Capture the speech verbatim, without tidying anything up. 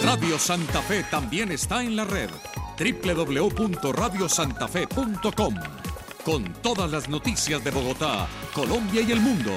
Radio Santa Fe también está en la red. doble u doble u doble u punto radio santa fe punto com. Con todas las noticias de Bogotá, Colombia y el mundo.